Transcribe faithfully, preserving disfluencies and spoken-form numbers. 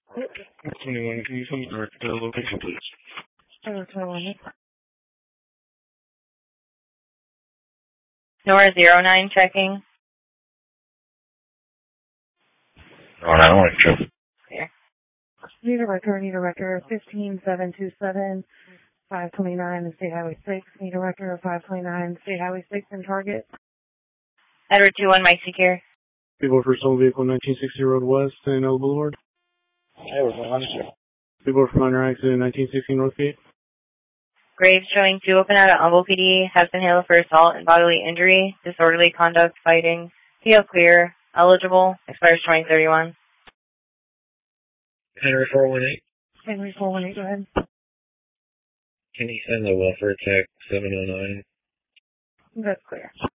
twenty-one, can you tell me the location, please? twenty-one. Nora zero nine checking. Oh, I don't want to check. Clear. Need a record, need a record, fifteen seven two seven, five twenty-nine, and State Highway six. Need a record of five twenty-nine, State Highway six in Target. Edward two one, Mike Secure. People for stolen vehicle nineteen sixty Road West, San El Boulevard. Edward one hundred. People for minor accident nineteen sixty Northgate. Graves showing two open out of Humboldt P D, has been handled for assault and bodily injury, disorderly conduct, fighting. P O clear, eligible, expires twenty thirty-one. Henry four one eight. Henry four one eight, go ahead. Can you send the welfare check seven oh nine? That's clear.